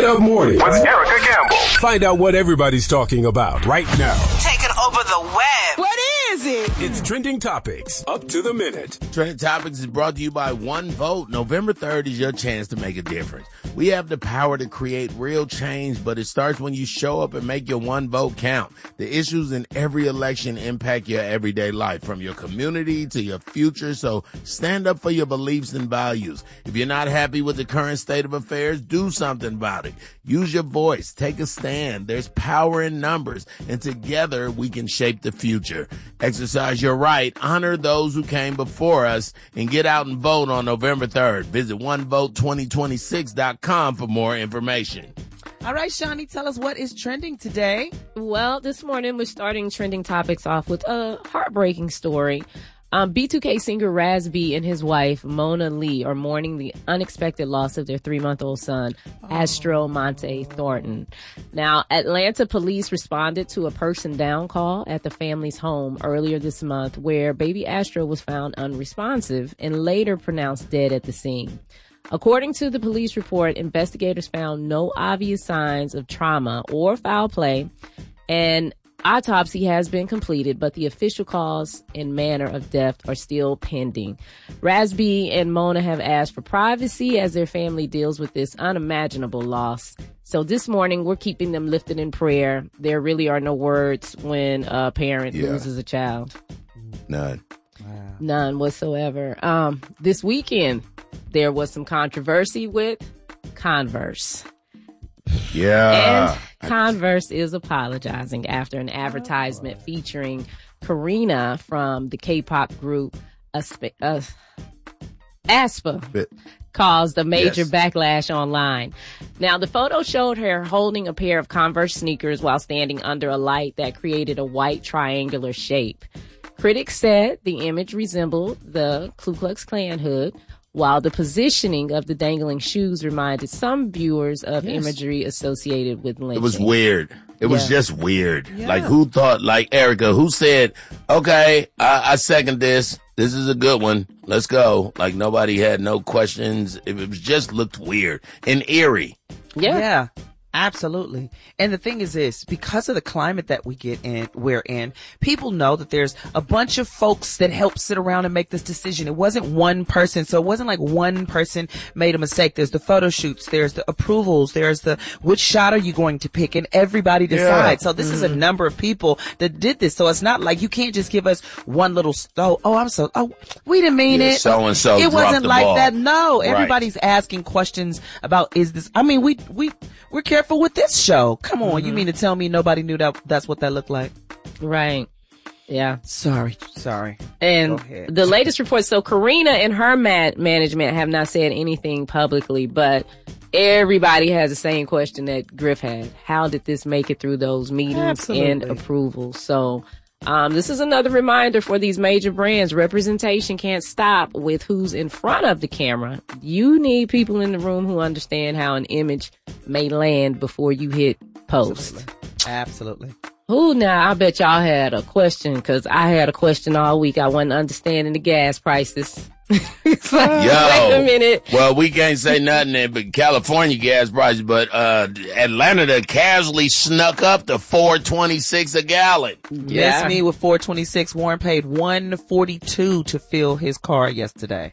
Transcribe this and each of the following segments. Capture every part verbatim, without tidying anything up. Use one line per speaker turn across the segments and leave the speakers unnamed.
Up Mornings
with Erica Campbell.
Find out what everybody's talking about right now.
Taking over the web.
What is it?
It's Trending Topics, up to the minute.
Trending Topics is brought to you by One Vote. November third is your chance to make a difference. We have the power to create real change, but it starts when you show up and make your one vote count. The issues in every election impact your everyday life, from your community to your future, so stand up for your beliefs and values. If you're not happy with the current state of affairs, do something about it. Use your voice. Take a stand. There's power in numbers, and together we can shape the future. Exercise your right, honor those who came before us, and get out and vote on November third. Visit one vote twenty twenty-six dot com for more information.
All right, Shawnee, tell us what is trending today.
Well, this morning we're starting Trending Topics off with a heartbreaking story. Um, B two K singer Raz B and his wife, Mona Lee, are mourning the unexpected loss of their three-month-old son, oh. Astro Monte Thornton. Now, Atlanta police responded to a person down call at the family's home earlier this month, where baby Astro was found unresponsive and later pronounced dead at the scene. According to the police report, investigators found no obvious signs of trauma or foul play, and autopsy has been completed, but the official cause and manner of death are still pending. Raz B and Mona have asked for privacy as their family deals with this unimaginable loss. So this morning, we're keeping them lifted in prayer. There really are no words when a parent yeah. loses a child.
None.
Wow.
None whatsoever. Um, this weekend, there was some controversy with Converse.
Yeah.
And Converse is apologizing after an advertisement featuring Karina from the K-pop group Asp- uh, aespa caused a major yes. backlash online. Now, the photo showed her holding a pair of Converse sneakers while standing under a light that created a white triangular shape. Critics said the image resembled the Ku Klux Klan hood, while the positioning of the dangling shoes reminded some viewers of yes. imagery associated with lynching.
It was weird. It yeah. was just weird.
Yeah.
Like, who thought, like Erica, who said, okay, I, I second this. This is a good one. Let's go. Like, nobody had no questions. It, it was just looked weird and eerie.
Yeah. Yeah. Absolutely. And the thing is this, because of the climate that we get in, we're in, people know that there's a bunch of folks that help sit around and make this decision. It wasn't one person. So it wasn't like one person made a mistake. There's the photo shoots. There's the approvals. There's the, which shot are you going to pick? And everybody decides. Yeah. So this mm-hmm. is a number of people that did this. So it's not like you can't just give us one little, oh, oh I'm so, oh, we didn't mean
yeah,
it.
So and so.
It wasn't like
ball.
that. No,
right.
Everybody's asking questions about, is this, I mean, we, we, we're careful with this show. Come on. Mm-hmm. You mean to tell me nobody knew that that's what that looked like?
Right. Yeah.
Sorry. Sorry.
And the latest report, so Karina and her man- management have not said anything publicly, but everybody has the same question that Griff had. How did this make it through those meetings Absolutely. and approvals? So, um, this is another reminder for these major brands. Representation can't stop with who's in front of the camera. You need people in the room who understand how an image may land before you hit post.
Absolutely. Absolutely.
Who now? I bet y'all had a question, because I had a question all week. I wasn't understanding the gas prices. It's like,
Yo,
wait a minute.
Well, we can't say nothing in but California gas prices, but uh Atlanta that casually snuck up to four twenty-six a gallon.
Yeah. Miss me with four twenty-six. Warren paid one forty-two to fill his car yesterday.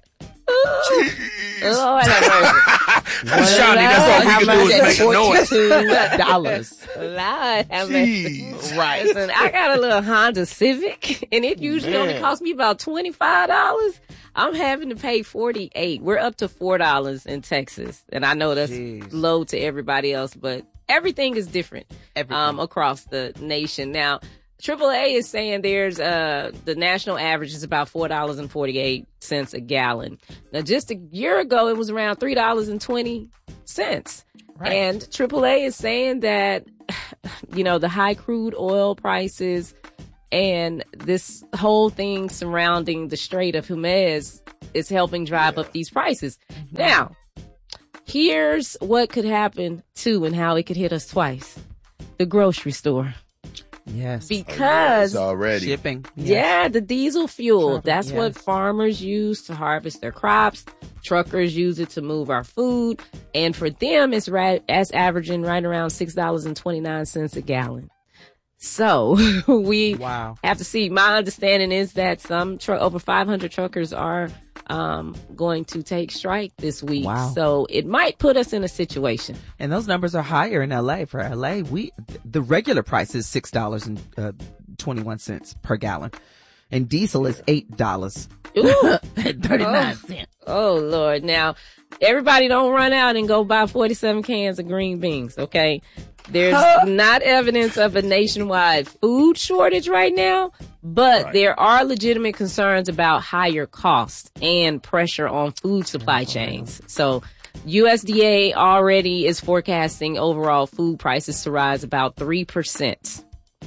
Lord have mercy.
Shawnee, that's all we can do is make a noise.
forty-two dollars.
Lord have mercy. Right. Listen, I got a little Honda Civic, and it usually Man. only costs me about twenty-five dollars. I'm having to pay forty-eight dollars. We're up to four dollars in Texas, and I know that's Jeez. low to everybody else, but everything is different um, across the nation. Now, triple A is saying there's uh the national average is about four dollars and forty-eight cents a gallon. Now, just a year ago, it was around three dollars and twenty cents. Right. And triple A is saying that, you know, the high crude oil prices and this whole thing surrounding the Strait of Hormuz is helping drive yeah. up these prices. Mm-hmm. Now, here's what could happen, too, and how it could hit us twice. The grocery store.
Yes.
Because
oh, yes, already.
Shipping. Yes.
Yeah, the diesel fuel.
Truck,
That's
yes.
what farmers use to harvest their crops. Truckers use it to move our food. And for them, it's right, it's averaging right around six dollars and twenty-nine cents a gallon. So we
wow.
have to see. My understanding is that some tr- over five hundred truckers are um, going to take strike this week.
Wow.
So it might put us in a situation.
And those numbers are higher in L A. For L A, we the regular price is six dollars and twenty-one cents per gallon, and diesel is eight dollars and thirty-nine cents.
Oh Lord! Now everybody don't run out and go buy forty-seven cans of green beans. Okay. There's not evidence of a nationwide food shortage right now, but right. there are legitimate concerns about higher costs and pressure on food supply chains. So U S D A already is forecasting overall food prices to rise about three percent.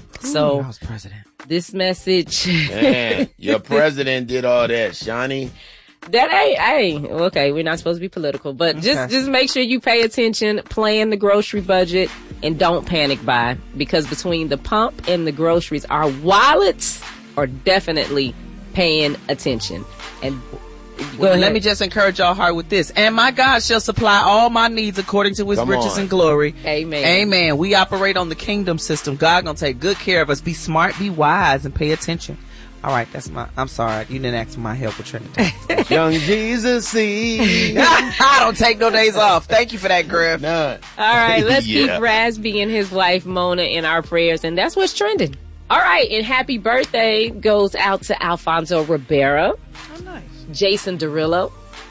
So
I was president.
This message.
Man, your president did all that, Shawnee.
That ain't, ain't, okay, we're not supposed to be political, but just, okay. just make sure you pay attention, plan the grocery budget, and don't panic buy, because between the pump and the groceries, our wallets are definitely paying attention. And
well, let me just encourage y'all hard with this. And my God shall supply all my needs according to his
Come
riches
on.
and glory.
Amen.
Amen. We operate on the kingdom system. God gonna take good care of us. Be smart, be wise, and pay attention. All right, that's my, I'm sorry. You didn't ask for my help with Trinity.
Young Jesus, see.
I don't take no days off. Thank you for that, Griff.
None.
All right, let's
yeah.
keep Raspy and his wife, Mona, in our prayers, and that's what's trending. All right, and happy birthday goes out to Alfonso Ribeiro.
Oh, nice. Jason
Derulo.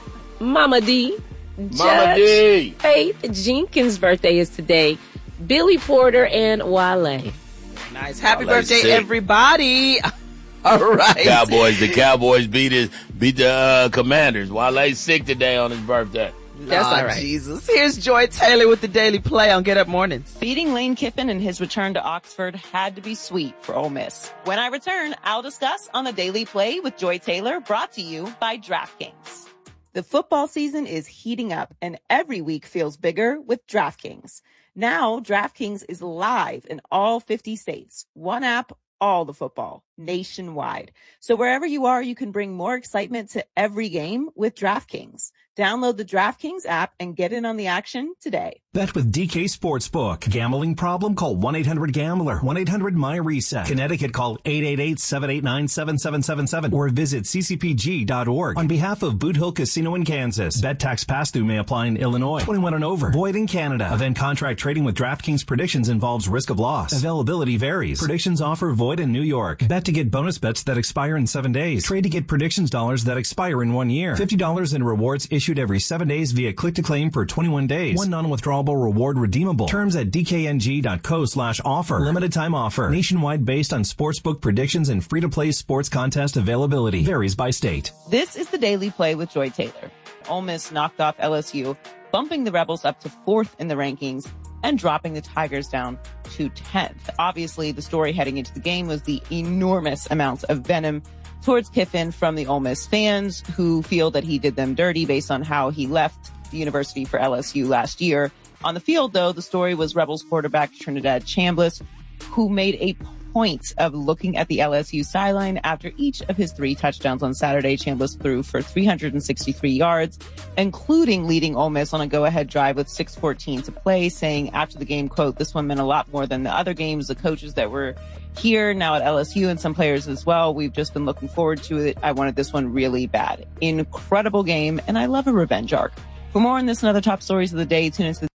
Mama D.
Mama
Judge
D.
Faith Jenkins' birthday is today. Billy Porter and Wale.
Nice. Happy
Wale's
birthday,
sick.
everybody. All right.
Cowboys, the Cowboys beat his, beat the uh, Commanders. Wale's sick today on his birthday.
That's
oh,
all right.
Jesus. Here's Joy Taylor with the Daily Play on Get Up Mornings.
Beating Lane Kiffin in his return to Oxford had to be sweet for Ole Miss. When I return, I'll discuss on the Daily Play with Joy Taylor, brought to you by DraftKings. The football season is heating up, and every week feels bigger with DraftKings. Now, DraftKings is live in all fifty states. One app, all the football, nationwide. So wherever you are, you can bring more excitement to every game with DraftKings. Download the DraftKings app and get in on the action today.
Bet with D K Sportsbook. Gambling problem? Call one eight hundred gambler. one eight hundred my reset. Connecticut, call eight eight eight, seven eight nine, seven seven seven seven or visit c c p g dot org. On behalf of Boot Hill Casino in Kansas, bet tax pass-through may apply in Illinois. twenty-one and over. Void in Canada. Event contract trading with DraftKings predictions involves risk of loss. Availability varies. Predictions offer void in New York. Bet to get bonus bets that expire in seven days. Trade to get predictions dollars that expire in one year. fifty dollars in rewards issued every seven days via click-to-claim for twenty-one days. One non-withdrawable reward redeemable. Terms at d k n g dot co slash offer. Limited time offer. Nationwide based on sportsbook predictions and free-to-play sports contest availability. Varies by state.
This is the Daily Play with Joy Taylor. Ole Miss knocked off L S U, bumping the Rebels up to fourth in the rankings and dropping the Tigers down to tenth. Obviously, the story heading into the game was the enormous amounts of venom towards Kiffin from the Ole Miss fans who feel that he did them dirty based on how he left the university for L S U last year. On the field, though, the story was Rebels quarterback Trinidad Chambliss, who made a point of looking at the L S U sideline after each of his three touchdowns on Saturday. Chambliss threw for three hundred sixty-three yards, including leading Ole Miss on a go-ahead drive with six fourteen to play, saying after the game, quote, "This one meant a lot more than the other games. The coaches that were here now at L S U and some players as well, we've just been looking forward to it. I wanted this one really bad." Incredible game, and I love a revenge arc. For more on this and other top stories of the day, tune into the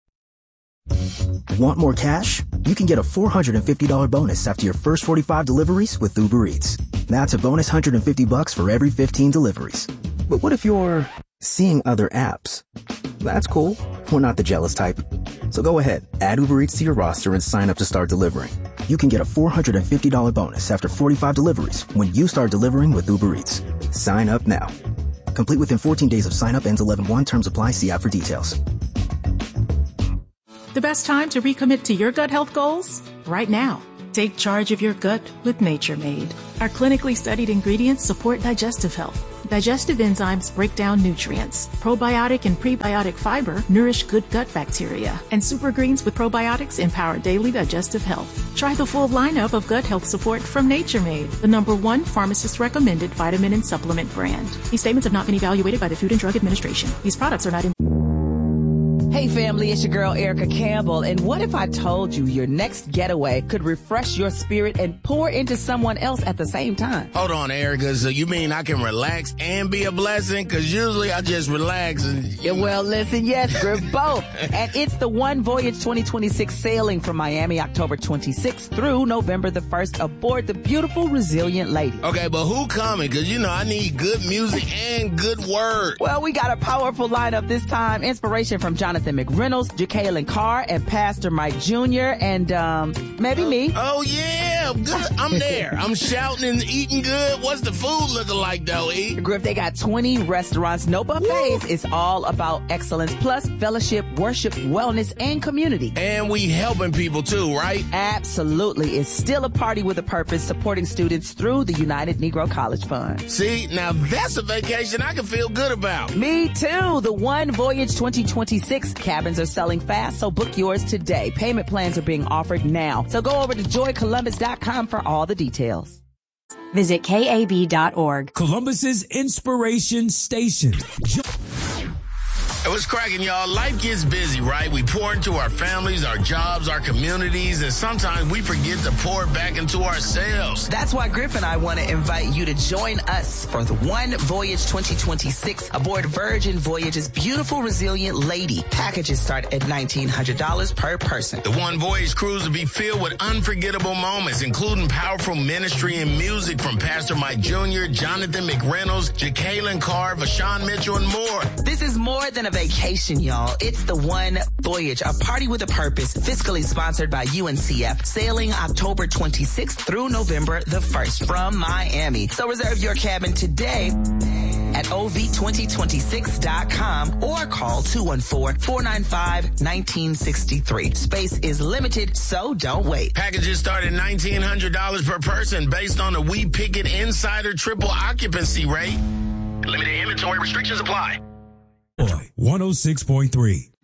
Want more cash? You can get a four hundred fifty dollars bonus after your first forty-five deliveries with Uber Eats. That's a bonus one hundred fifty bucks for every fifteen deliveries. But what if you're seeing other apps? That's cool. We're not the jealous type. So go ahead, add Uber Eats to your roster and sign up to start delivering. You can get a four hundred fifty dollars bonus after forty-five deliveries when you start delivering with Uber Eats. Sign up now. Complete within fourteen days of sign up. Ends eleven one. Terms apply. See app for details.
The best time to recommit to your gut health goals? Right now. Take charge of your gut with Nature Made. Our clinically studied ingredients support digestive health. Digestive enzymes break down nutrients. Probiotic and prebiotic fiber nourish good gut bacteria. And super greens with probiotics empower daily digestive health. Try the full lineup of gut health support from Nature Made, the number one pharmacist recommended vitamin and supplement brand. These statements have not been evaluated by the Food and Drug Administration. These products are not in.
Hey family, it's your girl Erica Campbell, and what if I told you your next getaway could refresh your spirit and pour into someone else at the same time?
Hold on, Erica, so you mean I can relax and be a blessing? Because usually I just relax and...
Yeah, well, listen, yes, we're both. And it's the One Voyage twenty twenty-six sailing from Miami October twenty-sixth through November the first aboard the beautiful Resilient Lady.
Okay, but who coming? Because, you know, I need good music and good word.
Well, we got a powerful lineup this time. Inspiration from Jonathan McReynolds, Jacqueline Carr, and Pastor Mike Junior, and um, maybe me.
Oh, yeah. Good. I'm there. I'm shouting and eating good. What's the food looking like, though, E?
Griff, they got twenty restaurants, no buffets. Woo. It's all about excellence, plus fellowship, worship, wellness, and community.
And we helping people, too, right?
Absolutely. It's still a party with a purpose, supporting students through the United Negro College Fund.
See, now that's a vacation I can feel good about.
Me, too. The One Voyage twenty twenty-six cabins are selling fast, so book yours today. Payment plans are being offered now. So go over to joy columbus dot com for all the details.
Visit K A B dot org.
Columbus's Inspiration Station.
Hey, what's cracking, y'all? Life gets busy, right? We pour into our families, our jobs, our communities, and sometimes we forget to pour it back into ourselves.
That's why Griff and I want to invite you to join us for the One Voyage twenty twenty-six aboard Virgin Voyage's beautiful Resilient Lady. Packages start at nineteen hundred dollars per person.
The One Voyage cruise will be filled with unforgettable moments, including powerful ministry and music from Pastor Mike Junior, Jonathan McReynolds, Jacqueline Carr, Vashawn Mitchell, and more.
This is more than a vacation, y'all. It's the One Voyage, a party with a purpose, fiscally sponsored by U N C F, sailing October twenty-sixth through November the first from Miami. So reserve your cabin today at O V twenty twenty-six dot com or call two one four, four nine five, one nine six three. Space is limited, so don't wait.
Packages start at nineteen hundred dollars per person based on a We Pick It Insider triple occupancy rate. Limited inventory restrictions apply.
one oh six point three.